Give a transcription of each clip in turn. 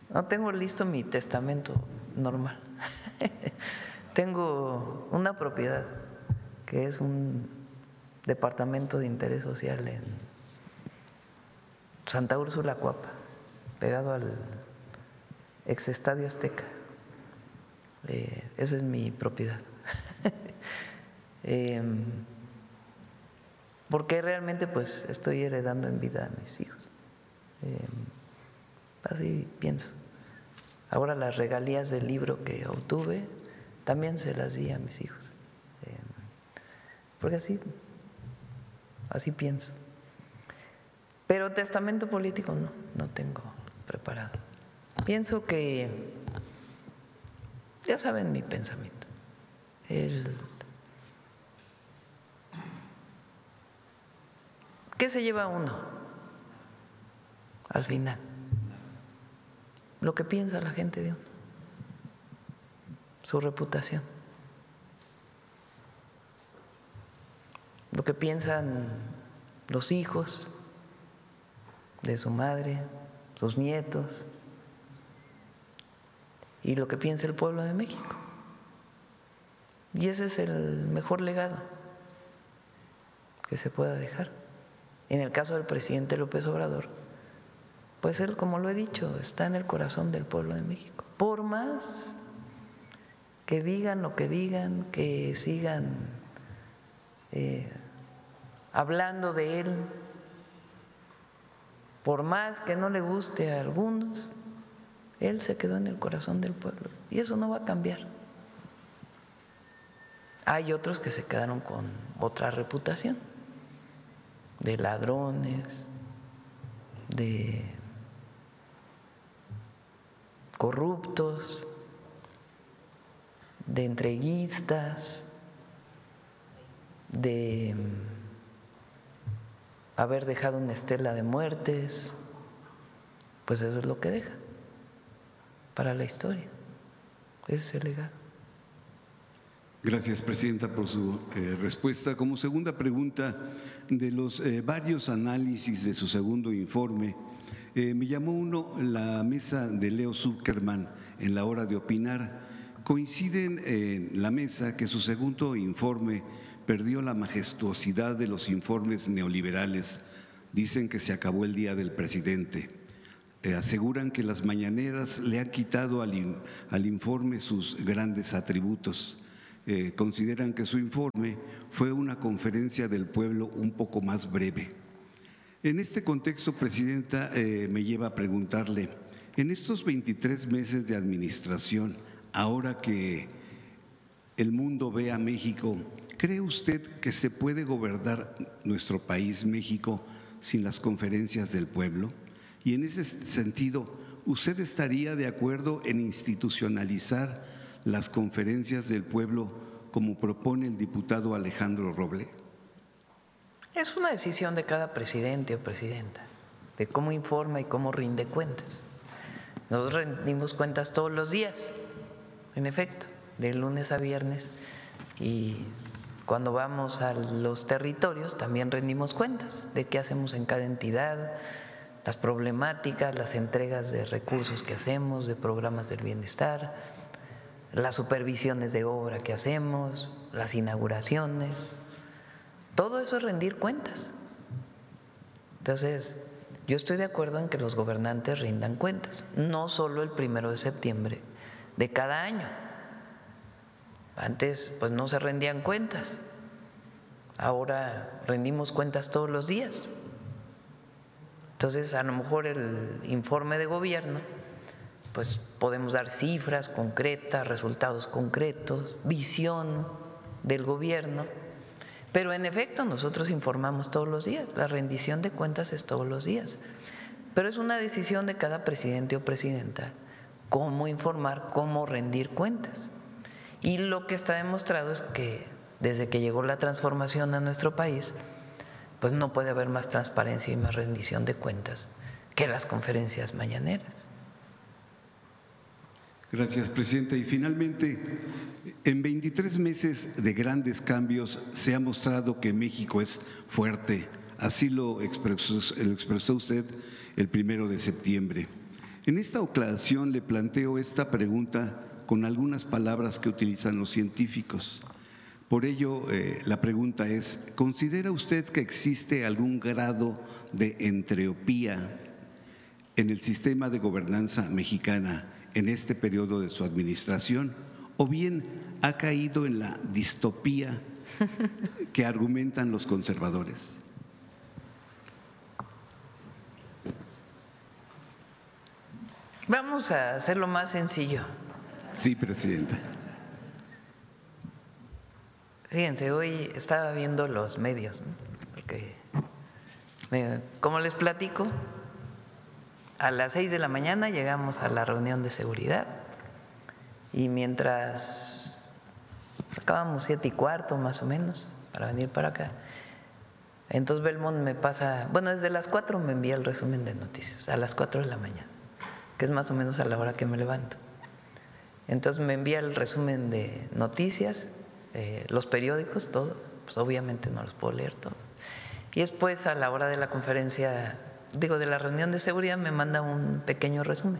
No tengo listo mi testamento normal. Tengo una propiedad que es un departamento de interés social en Santa Úrsula, Coapa, pegado al ex Estadio Azteca. Esa es mi propiedad. Porque realmente pues estoy heredando en vida a mis hijos. Así pienso. Ahora las regalías del libro que obtuve también se las di a mis hijos. Porque así pienso. Pero testamento político no tengo preparado. Pienso que, ya saben mi pensamiento, ¿qué se lleva uno al final? Lo que piensa la gente de uno, su reputación, lo que piensan los hijos de su madre, sus nietos, y lo que piensa el pueblo de México. Y ese es el mejor legado que se pueda dejar. En el caso del presidente López Obrador, pues él, como lo he dicho, está en el corazón del pueblo de México. Por más que digan lo que digan, que sigan hablando de él, por más que no le guste a algunos, él se quedó en el corazón del pueblo y eso no va a cambiar. Hay otros que se quedaron con otra reputación, de ladrones, de corruptos, de entreguistas, de haber dejado una estela de muertes. Pues eso es lo que deja para la historia. Ese es el legado. Gracias, Presidenta, por su respuesta. Como segunda pregunta, de los varios análisis de su segundo informe, me llamó uno la mesa de Leo Zuckerman en la hora de opinar. Coinciden en la mesa que su segundo informe perdió la majestuosidad de los informes neoliberales. Dicen que se acabó el día del presidente. Aseguran que las mañaneras le han quitado al informe sus grandes atributos. Consideran que su informe fue una conferencia del pueblo un poco más breve. En este contexto, Presidenta, me lleva a preguntarle, en estos 23 meses de administración, ahora que el mundo ve a México, ¿cree usted que se puede gobernar nuestro país, México, sin las conferencias del pueblo? Y en ese sentido, ¿usted estaría de acuerdo en institucionalizar las conferencias del pueblo como propone el diputado Alejandro Roble? Es una decisión de cada presidente o presidenta, de cómo informa y cómo rinde cuentas. Nosotros rendimos cuentas todos los días, en efecto, de lunes a viernes, y cuando vamos a los territorios también rendimos cuentas de qué hacemos en cada entidad, las problemáticas, las entregas de recursos que hacemos, de programas del bienestar, las supervisiones de obra que hacemos, las inauguraciones. Todo eso es rendir cuentas. Entonces, yo estoy de acuerdo en que los gobernantes rindan cuentas, no solo el 1 de septiembre de cada año. Antes, pues no se rendían cuentas, ahora rendimos cuentas todos los días. Entonces, a lo mejor el informe de gobierno, pues podemos dar cifras concretas, resultados concretos, visión del gobierno, pero en efecto nosotros informamos todos los días, la rendición de cuentas es todos los días, pero es una decisión de cada presidente o presidenta cómo informar, cómo rendir cuentas. Y lo que está demostrado es que desde que llegó la transformación a nuestro país, pues no puede haber más transparencia y más rendición de cuentas que las conferencias mañaneras. Gracias, Presidenta. Y finalmente, en 23 meses de grandes cambios se ha mostrado que México es fuerte. Así lo expresó usted el 1 de septiembre. En esta ocasión le planteo esta pregunta con algunas palabras que utilizan los científicos. Por ello, la pregunta es, ¿considera usted que existe algún grado de entropía en el sistema de gobernanza mexicana en este periodo de su administración? ¿O bien ha caído en la distopía que argumentan los conservadores? Vamos a hacerlo más sencillo. Sí, presidenta. Fíjense, hoy estaba viendo los medios, ¿no? Porque, como les platico, a las 6 de la mañana llegamos a la reunión de seguridad y mientras acabamos 7:15 más o menos para venir para acá, entonces Belmont me pasa, bueno, desde las 4 me envía el resumen de noticias, a las 4 de la mañana, que es más o menos a la hora que me levanto. Entonces me envía el resumen de noticias, los periódicos, todo, pues obviamente no los puedo leer todos. Y después a la hora de la conferencia, de la reunión de seguridad, me manda un pequeño resumen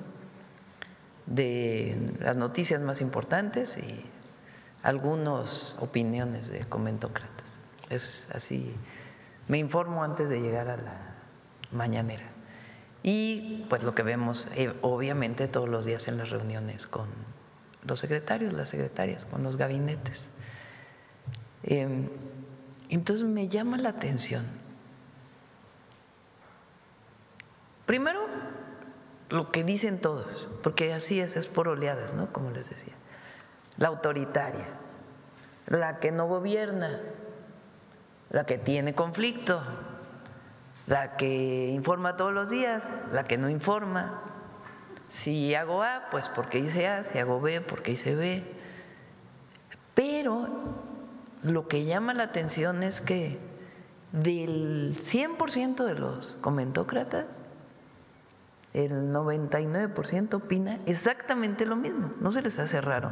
de las noticias más importantes y algunas opiniones de comentócratas. Es así, me informo antes de llegar a la mañanera. Y pues lo que vemos, obviamente, todos los días en las reuniones con los secretarios, las secretarias, con los gabinetes. Entonces me llama la atención. Primero, lo que dicen todos, porque así es por oleadas, ¿no? Como les decía. La autoritaria, la que no gobierna, la que tiene conflicto, la que informa todos los días, la que no informa. Si hago A, pues porque hice A, si hago B, porque hice B. Pero lo que llama la atención es que del 100% de los comentócratas, el 99% opina exactamente lo mismo. ¿No se les hace raro?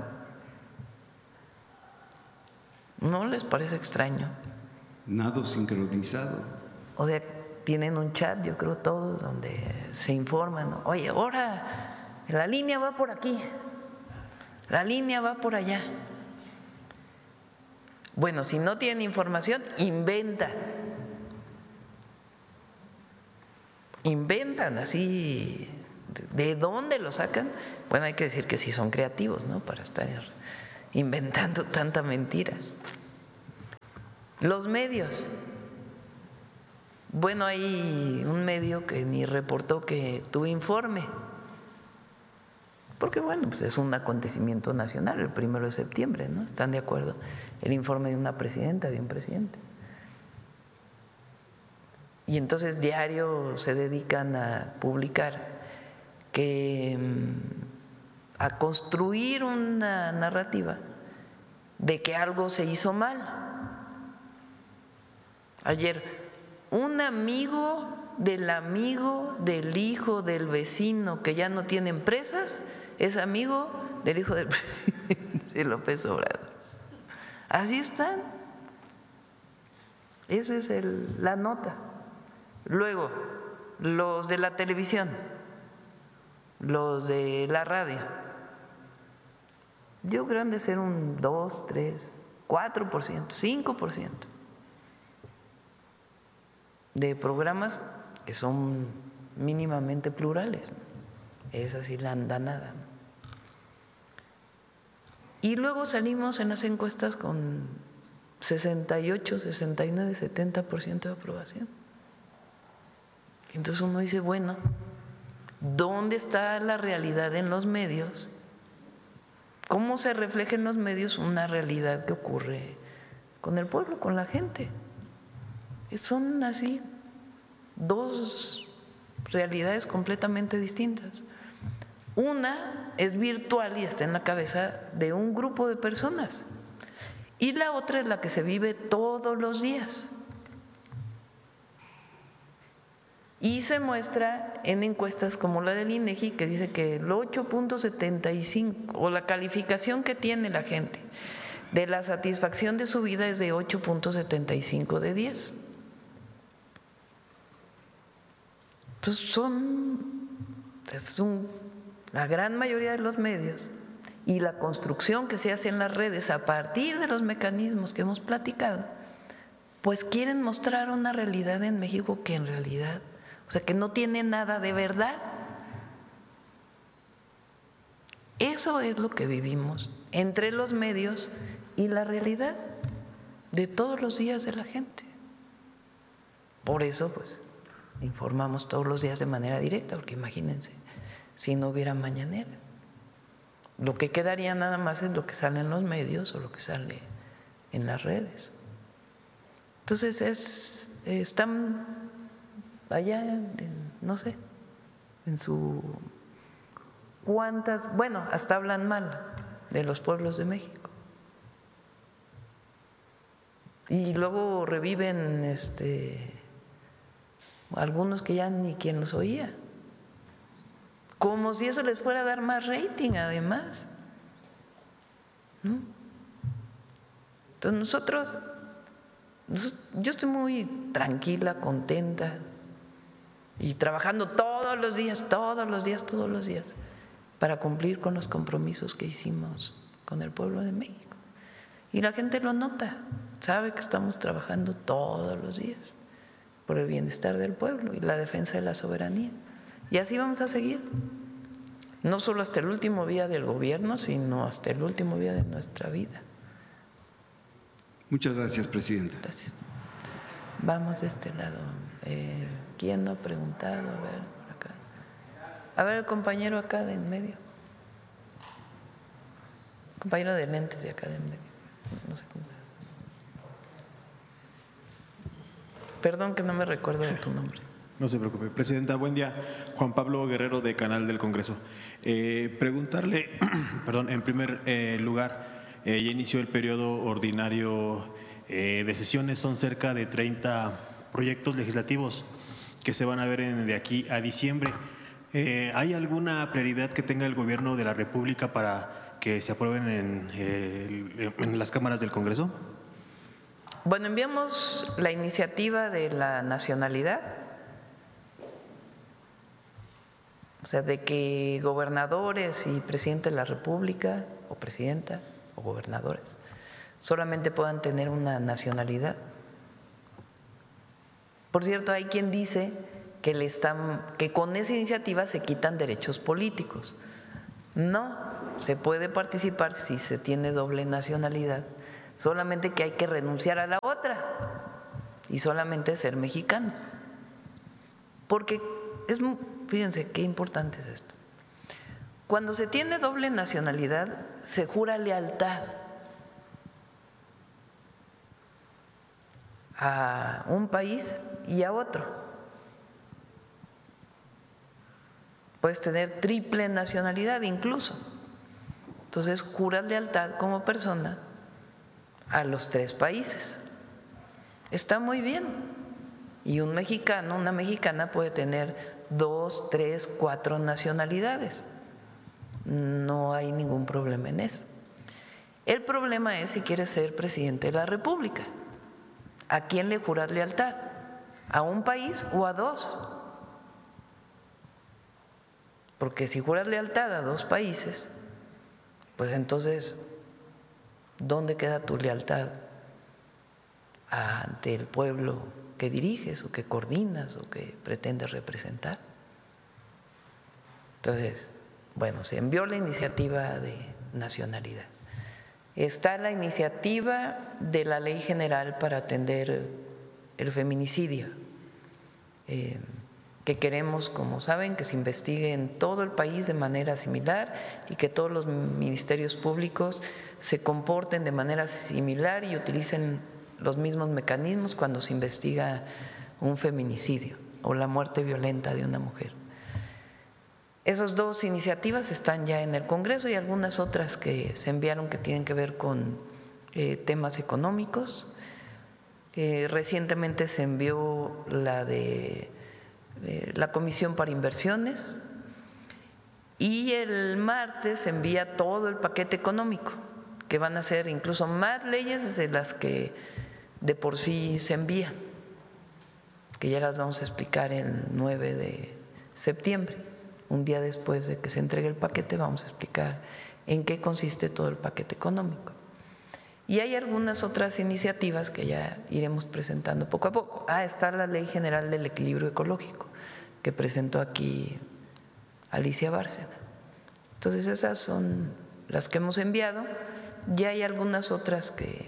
¿No les parece extraño? Nado sincronizado. O sea, tienen un chat, yo creo todos, donde se informan, ¿no? Oye, ahora la línea va por aquí, la línea va por allá. Bueno, si no tienen información, inventan así. ¿De dónde lo sacan? Bueno, hay que decir que sí son creativos, ¿no? Para estar inventando tanta mentira. Los medios. Bueno, hay un medio que ni reportó que tuvo informe, porque bueno, pues es un acontecimiento nacional, el 1 de septiembre, ¿no? ¿Están de acuerdo? El informe de una presidenta, de un presidente. Y entonces diario se dedican a publicar a construir una narrativa de que algo se hizo mal. Ayer, un amigo del hijo del vecino que ya no tiene empresas es amigo del hijo del presidente López Obrador. Así están. Esa es la nota. Luego, los de la televisión, los de la radio, yo creo que han de ser un 2, 3, 4%, 5% de programas que son mínimamente plurales. Esa sí la andanada. Y luego salimos en las encuestas con 68, 69, 70% de aprobación. Entonces uno dice, bueno, ¿dónde está la realidad en los medios? ¿Cómo se refleja en los medios una realidad que ocurre con el pueblo, con la gente? Son así dos realidades completamente distintas. Una es virtual y está en la cabeza de un grupo de personas, y la otra es la que se vive todos los días. Y se muestra en encuestas como la del INEGI, que dice que el 8.75, o la calificación que tiene la gente de la satisfacción de su vida es de 8.75 de 10. Entonces son Es la gran mayoría de los medios y la construcción que se hace en las redes a partir de los mecanismos que hemos platicado, pues quieren mostrar una realidad en México que en realidad, o sea, que no tiene nada de verdad. Eso es lo que vivimos entre los medios y la realidad de todos los días de la gente. Por eso, pues, informamos todos los días de manera directa, porque imagínense, si no hubiera mañanera, lo que quedaría nada más es lo que sale en los medios o lo que sale en las redes. Entonces están allá, no sé, en su cuántas, bueno, hasta hablan mal de los pueblos de México. Y luego reviven algunos que ya ni quien los oía, como si eso les fuera a dar más rating además, ¿no? Entonces yo estoy muy tranquila, contenta y trabajando todos los días para cumplir con los compromisos que hicimos con el pueblo de México. Y la gente lo nota, sabe que estamos trabajando todos los días por el bienestar del pueblo y la defensa de la soberanía. Y así vamos a seguir, no solo hasta el último día del gobierno, sino hasta el último día de nuestra vida. Muchas gracias, presidenta. Gracias. Vamos de este lado. ¿Quién no ha preguntado? A ver, por acá. A ver, el compañero acá de en medio. Compañero de lentes de acá de en medio. No sé cómo. Perdón que no me recuerdo de tu nombre. No se preocupe. Presidenta, buen día. Juan Pablo Guerrero, de Canal del Congreso. Preguntarle, perdón, en primer lugar, ya inició el periodo ordinario de sesiones, son cerca de 30 proyectos legislativos que se van a ver de aquí a diciembre. ¿Hay alguna prioridad que tenga el Gobierno de la República para que se aprueben en las cámaras del Congreso? Bueno, enviamos la iniciativa de la nacionalidad, o sea, de que gobernadores y presidente de la República, o presidenta, o gobernadores, solamente puedan tener una nacionalidad. Por cierto, hay quien dice que con esa iniciativa se quitan derechos políticos. No, se puede participar si se tiene doble nacionalidad, solamente que hay que renunciar a la otra y solamente ser mexicano. Porque fíjense qué importante es esto. Cuando se tiene doble nacionalidad, se jura lealtad a un país y a otro. Puedes tener triple nacionalidad incluso. Entonces juras lealtad como persona a los 3 países. Está muy bien. Y un mexicano, una mexicana puede tener 2, 3, 4 nacionalidades. No hay ningún problema en eso. El problema es si quieres ser presidente de la República. ¿A quién le juras lealtad? ¿A un país o a 2? Porque si juras lealtad a 2 países, pues entonces, ¿dónde queda tu lealtad ante el pueblo que diriges o que coordinas o que pretendes representar? Entonces, bueno, se envió la iniciativa de nacionalidad. Está la iniciativa de la Ley General para atender el feminicidio, que queremos, como saben, que se investigue en todo el país de manera similar y que todos los ministerios públicos se comporten de manera similar y utilicen los mismos mecanismos cuando se investiga un feminicidio o la muerte violenta de una mujer. Esas 2 iniciativas están ya en el Congreso y algunas otras que se enviaron que tienen que ver con temas económicos. Recientemente se envió la de la Comisión para Inversiones y el martes se envía todo el paquete económico, que van a ser incluso más leyes de las que de por sí se envían, que ya las vamos a explicar el 9 de septiembre. un día después de que se entregue el paquete, vamos a explicar en qué consiste todo el paquete económico. Y hay algunas otras iniciativas que ya iremos presentando poco a poco. Está la Ley General del Equilibrio Ecológico, que presentó aquí Alicia Bárcena. Entonces esas son las que hemos enviado. Ya hay algunas otras que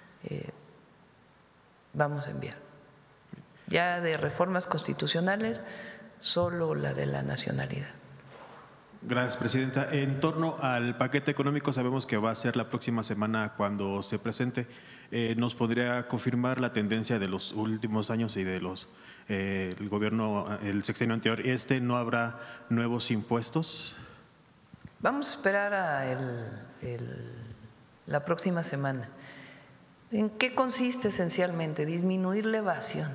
vamos a enviar. Ya de reformas constitucionales, solo la de la nacionalidad. Gracias, Presidenta. En torno al paquete económico, sabemos que va a ser la próxima semana cuando se presente. ¿Nos podría confirmar la tendencia de los últimos años y de el gobierno, el sexenio anterior? ¿No habrá nuevos impuestos? Vamos a esperar a la próxima semana. ¿En qué consiste esencialmente? Disminuir la evasión.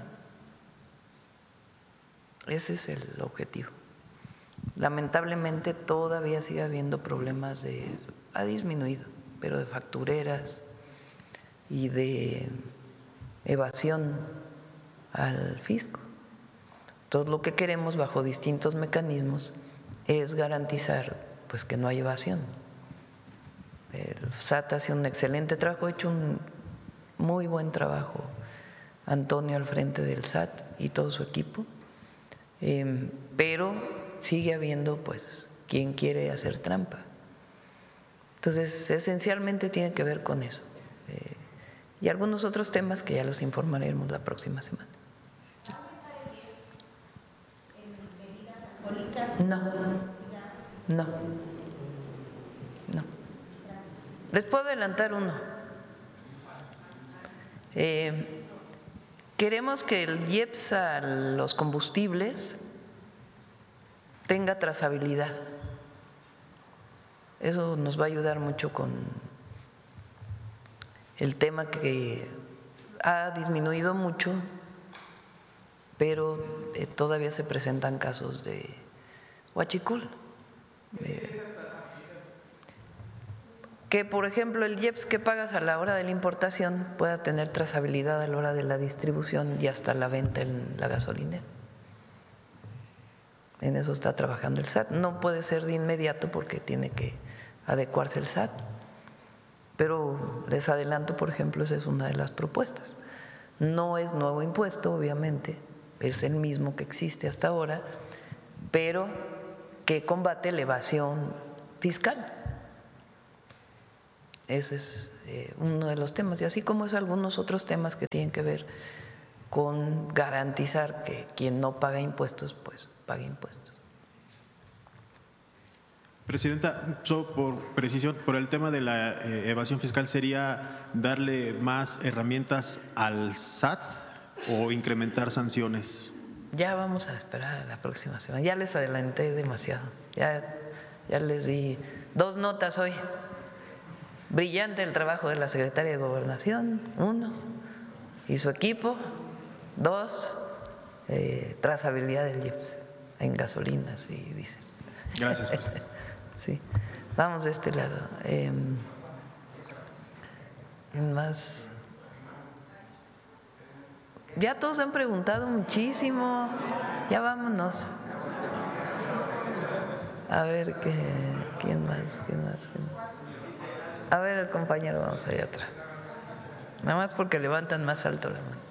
Ese es el objetivo. Lamentablemente todavía sigue habiendo problemas ha disminuido, pero de factureras y de evasión al fisco. Todo lo que queremos bajo distintos mecanismos es garantizar pues que no hay evasión. El SAT hace un excelente trabajo, ha hecho un muy buen trabajo Antonio al frente del SAT y todo su equipo, pero sigue habiendo pues quien quiere hacer trampa. Entonces esencialmente tiene que ver con eso y algunos otros temas que ya los informaremos la próxima semana. No. Les puedo adelantar uno. Queremos que el IEPS a los combustibles tenga trazabilidad. Eso nos va a ayudar mucho con el tema que ha disminuido mucho, pero todavía se presentan casos de huachicol. Que, por ejemplo, el IEPS que pagas a la hora de la importación pueda tener trazabilidad a la hora de la distribución y hasta la venta en la gasolinera. En eso está trabajando el SAT. No puede ser de inmediato porque tiene que adecuarse el SAT, pero les adelanto, por ejemplo, esa es una de las propuestas. No es nuevo impuesto, obviamente, es el mismo que existe hasta ahora, pero que combate la evasión fiscal. Ese es uno de los temas, y así como es algunos otros temas que tienen que ver con garantizar que quien no paga impuestos, pues pague impuestos. Presidenta, por precisión, por el tema de la evasión fiscal, ¿sería darle más herramientas al SAT o incrementar sanciones? Ya vamos a esperar a la próxima semana. Ya les adelanté demasiado. Ya les di 2 notas hoy. Brillante el trabajo de la Secretaria de Gobernación, 1, y su equipo, 2, trazabilidad del IEPS en gasolinas y diésel. Gracias, presidente. Sí, vamos de este lado. Más. Ya todos han preguntado muchísimo. Ya vámonos. A ver quién más. A ver, el compañero, vamos allá atrás. Nada más porque levantan más alto la mano.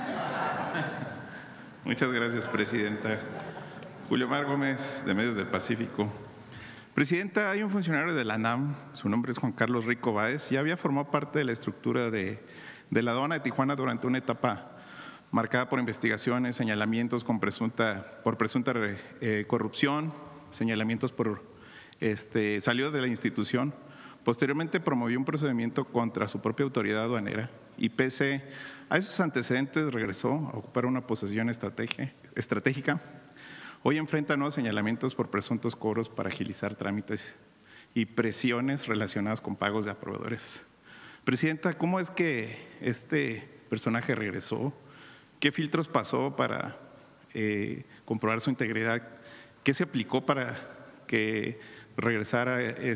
Muchas gracias, Presidenta. Julio Mar Gómez, de Medios del Pacífico. Presidenta, hay un funcionario de la ANAM, su nombre es Juan Carlos Rico Báez, y había formado parte de la estructura de la aduana de Tijuana durante una etapa marcada por investigaciones, señalamientos por presunta corrupción, señalamientos salió de la institución. Posteriormente promovió un procedimiento contra su propia autoridad aduanera y pese a esos antecedentes regresó a ocupar una posición estratégica. Hoy enfrenta nuevos señalamientos por presuntos cobros para agilizar trámites y presiones relacionadas con pagos de proveedores. Presidenta, ¿cómo es que este personaje regresó? ¿Qué filtros pasó para comprobar su integridad? ¿Qué se aplicó para que regresara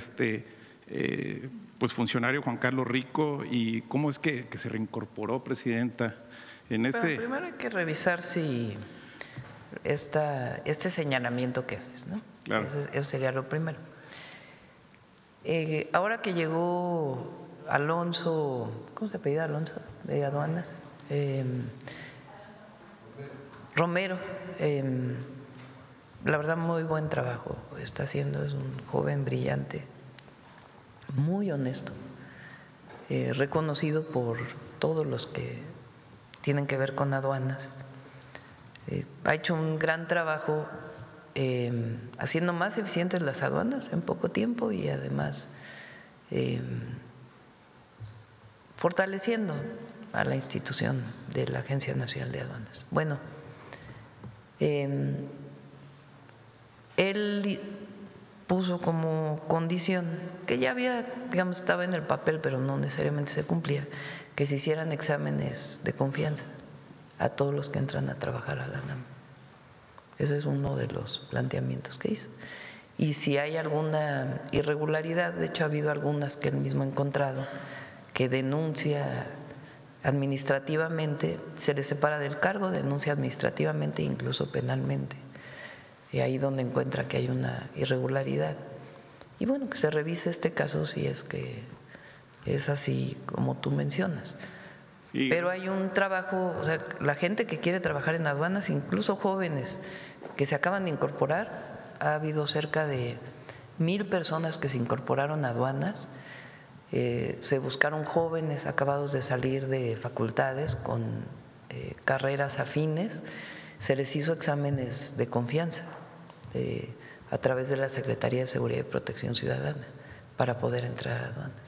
funcionario Juan Carlos Rico? ¿Y cómo es que se reincorporó, Presidenta? Pero primero hay que revisar si este señalamiento que haces, ¿no? Claro. Eso sería lo primero. Ahora que llegó Alonso, ¿cómo se apellida Alonso? De aduanas. Romero, la verdad muy buen trabajo está haciendo, es un joven brillante, muy honesto, reconocido por todos los que tienen que ver con aduanas. Ha hecho un gran trabajo haciendo más eficientes las aduanas en poco tiempo y además fortaleciendo a la institución de la Agencia Nacional de Aduanas. Bueno, él puso como condición, que ya había, digamos, estaba en el papel, pero no necesariamente se cumplía, que se hicieran exámenes de confianza a todos los que entran a trabajar a la NAM. Ese es uno de los planteamientos que hizo. Y si hay alguna irregularidad, de hecho ha habido algunas que él mismo ha encontrado, que denuncia administrativamente, se le separa del cargo, denuncia administrativamente e incluso penalmente. Y ahí donde encuentra que hay una irregularidad. Y bueno, que se revise este caso si es que es así como tú mencionas. Sí. Pero hay un trabajo, o sea, la gente que quiere trabajar en aduanas, incluso jóvenes que se acaban de incorporar, ha habido cerca de 1,000 personas que se incorporaron a aduanas. Se buscaron jóvenes acabados de salir de facultades con carreras afines, se les hizo exámenes de confianza a través de la Secretaría de Seguridad y Protección Ciudadana para poder entrar a aduanas.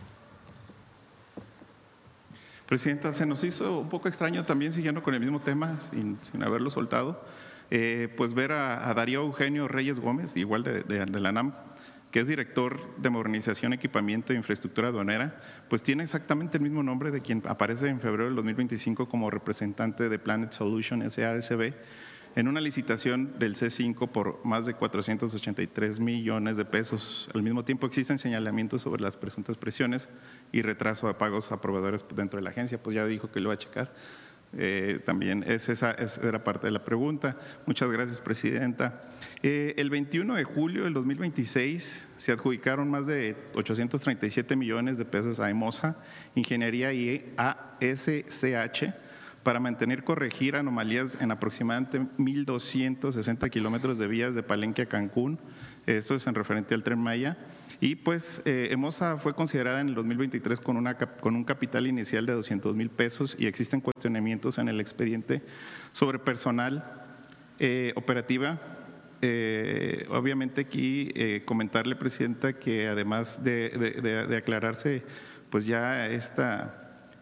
Presidenta, se nos hizo un poco extraño también, siguiendo con el mismo tema, sin haberlo soltado, pues ver a Darío Eugenio Reyes Gómez, igual de la NAM, que es director de Modernización, Equipamiento e Infraestructura Aduanera, pues tiene exactamente el mismo nombre de quien aparece en febrero del 2025 como representante de Planet Solution SASB en una licitación del C5 por más de 483 millones de pesos. Al mismo tiempo existen señalamientos sobre las presuntas presiones y retraso de pagos a proveedores dentro de la agencia, pues ya dijo que lo va a checar. También esa era parte de la pregunta. Muchas gracias, Presidenta. El 21 de julio del 2026 se adjudicaron más de 837 millones de pesos a EMOSA, Ingeniería y ASCH, para mantener y corregir anomalías en aproximadamente 1,260 kilómetros de vías de Palenque a Cancún. Esto es en referente al Tren Maya. Y pues EMOSA fue considerada en el 2023 con un capital inicial de 200,000 pesos y existen cuestionamientos en el expediente sobre personal operativa. Obviamente aquí comentarle, Presidenta, que además de aclararse pues ya esta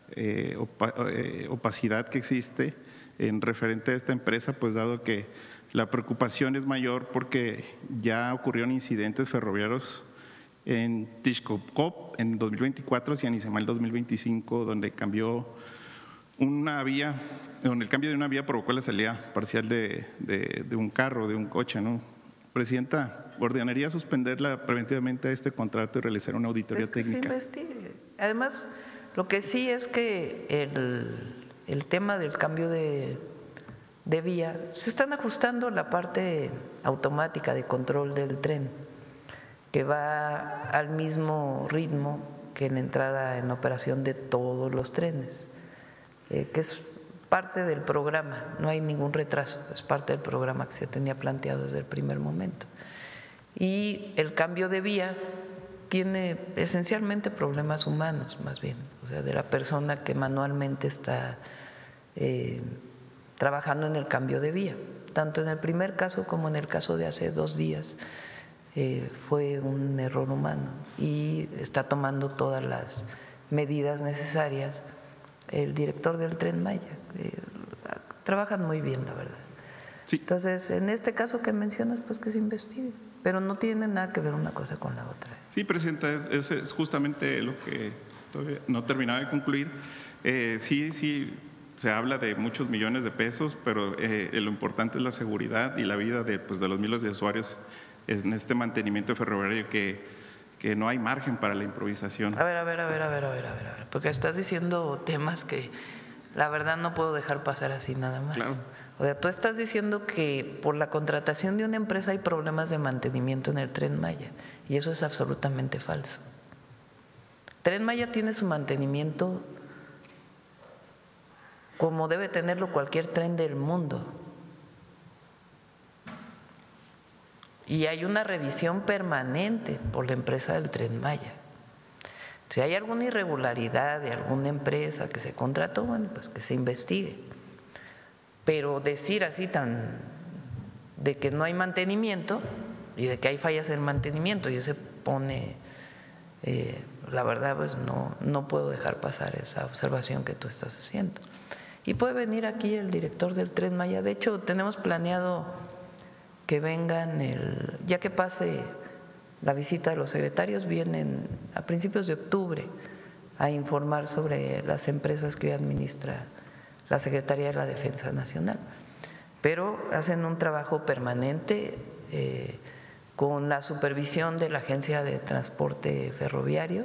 opacidad que existe en referente a esta empresa, pues dado que la preocupación es mayor porque ya ocurrieron incidentes ferroviarios en Tixcocop en 2024 y en Izamal 2025, donde cambió una vía, donde el cambio de una vía provocó la salida parcial de un carro, de un coche, ¿no? Presidenta, ¿ordenaría suspenderla preventivamente a este contrato y realizar una auditoría técnica? Se investigue. Además, lo que sí es que el tema del cambio de vía, se están ajustando la parte automática de control del tren, que va al mismo ritmo que la entrada en operación de todos los trenes, que es parte del programa, no hay ningún retraso, es parte del programa que se tenía planteado desde el primer momento. Y el cambio de vía tiene esencialmente problemas humanos, más bien, o sea, de la persona que manualmente está trabajando en el cambio de vía. Tanto en el primer caso como en el caso de hace 2 días, fue un error humano y está tomando todas las medidas necesarias el director del Tren Maya. Trabajan muy bien, la verdad. Sí. Entonces, en este caso que mencionas, pues que se investigue, pero no tiene nada que ver una cosa con la otra. Sí, Presidenta, es justamente lo que todavía no terminaba de concluir. Sí, se habla de muchos millones de pesos, pero lo importante es la seguridad y la vida de los miles de usuarios en este mantenimiento ferroviario que no hay margen para la improvisación. A ver, porque estás diciendo temas que la verdad no puedo dejar pasar así nada más. Claro. O sea, tú estás diciendo que por la contratación de una empresa hay problemas de mantenimiento en el Tren Maya, y eso es absolutamente falso. Tren Maya tiene su mantenimiento como debe tenerlo cualquier tren del mundo. Y hay una revisión permanente por la empresa del Tren Maya. Si hay alguna irregularidad de alguna empresa que se contrató, bueno, pues que se investigue. Pero decir así de que no hay mantenimiento y de que hay fallas en mantenimiento, y se pone, la verdad, pues no puedo dejar pasar esa observación que tú estás haciendo. Y puede venir aquí el director del Tren Maya. De hecho, tenemos planeado que vengan, ya que pase la visita de los secretarios, vienen a principios de octubre a informar sobre las empresas que hoy administra la Secretaría de la Defensa Nacional. Pero hacen un trabajo permanente con la supervisión de la Agencia de Transporte Ferroviario,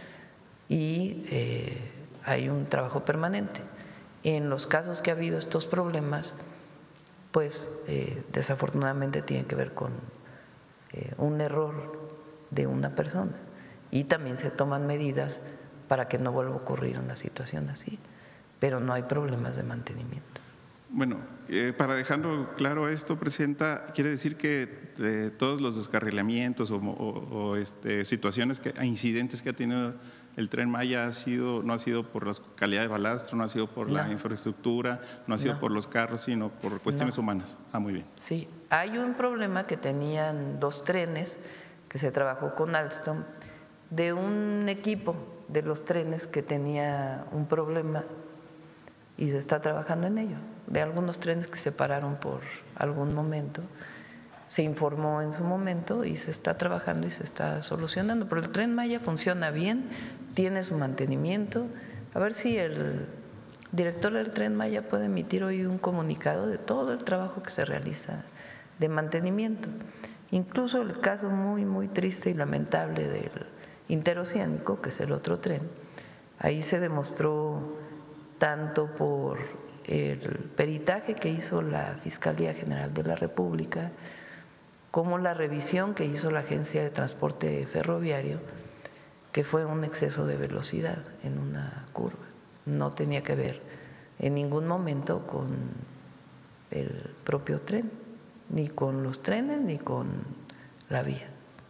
y hay un trabajo permanente. En los casos que ha habido estos problemas, pues desafortunadamente tienen que ver con un error de una persona, y también se toman medidas para que no vuelva a ocurrir una situación así, pero no hay problemas de mantenimiento. Bueno, para dejarlo claro esto, Presidenta, quiere decir que todos los descarrilamientos o situaciones, incidentes que ha tenido el Tren Maya no ha sido por la calidad de balastro, no ha sido por la infraestructura, no ha sido por los carros, sino por cuestiones humanas. Muy bien. Sí, hay un problema que tenían 2 trenes que se trabajó con Alstom, de un equipo de los trenes que tenía un problema, y se está trabajando en ello. De algunos trenes que se pararon por algún momento, se informó en su momento y se está trabajando y se está solucionando. Pero el Tren Maya funciona bien, tiene su mantenimiento. A ver si el director del Tren Maya puede emitir hoy un comunicado de todo el trabajo que se realiza de mantenimiento. Incluso el caso muy triste y lamentable del Interoceánico, que es el otro tren, ahí se demostró, tanto por el peritaje que hizo la Fiscalía General de la República, como la revisión que hizo la Agencia de Transporte Ferroviario, que fue un exceso de velocidad en una curva. No tenía que ver en ningún momento con el propio tren, ni con los trenes, ni con la vía.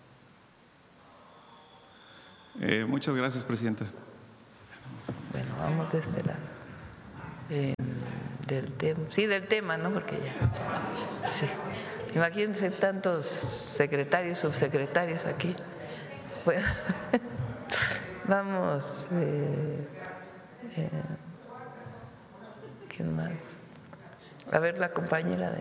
Muchas gracias, Presidenta. Bueno, vamos de este lado. Del tema, ¿no? Porque ya. Sí. Imagínense tantos secretarios, subsecretarios aquí. Bueno, vamos. ¿Quién más? A ver, la compañera de